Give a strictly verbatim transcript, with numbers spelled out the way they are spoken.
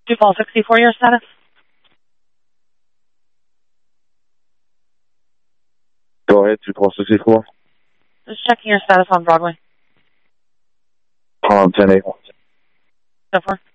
two Paul sixty-four, your status? Go ahead, two Paul sixty-four. Just checking your status on Broadway. Um, ten eight. So far.